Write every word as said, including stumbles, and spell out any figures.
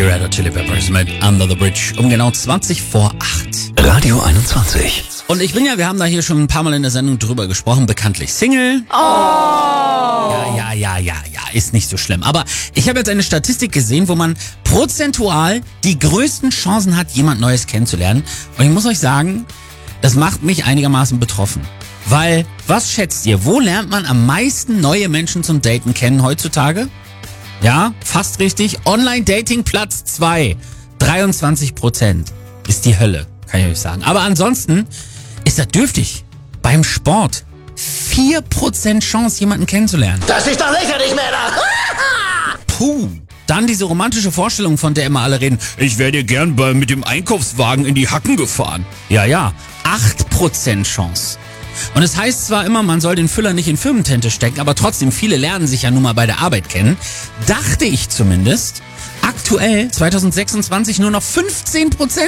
Die Red Hot Chili Peppers mit Under the Bridge um genau zwanzig vor acht. Radio einundzwanzig. Und ich bin ja, wir haben da hier schon ein paar Mal in der Sendung drüber gesprochen, bekanntlich Single. Oh! Ja, ja, ja, ja, ja, ist nicht so schlimm. Aber ich habe jetzt eine Statistik gesehen, wo man prozentual die größten Chancen hat, jemand Neues kennenzulernen. Und ich muss euch sagen, das macht mich einigermaßen betroffen. Weil, was schätzt ihr, wo lernt man am meisten neue Menschen zum Daten kennen heutzutage? Ja, fast richtig. Online-Dating Platz zwei. dreiundzwanzig Prozent. Ist die Hölle, kann ich euch sagen. Aber ansonsten ist das dürftig. Beim Sport. vier Prozent Chance, jemanden kennenzulernen. Das ist doch lächerlich, Männer! Puh. Dann diese romantische Vorstellung, von der immer alle reden. Ich wäre dir gern bei, mit dem Einkaufswagen in die Hacken gefahren. Ja, ja. acht Prozent Chance. Und es heißt zwar immer, man soll den Füller nicht in Firmentente stecken, aber trotzdem, viele lernen sich ja nun mal bei der Arbeit kennen. Dachte ich zumindest. Aktuell, zwanzig sechsundzwanzig, nur noch fünfzehn Prozent.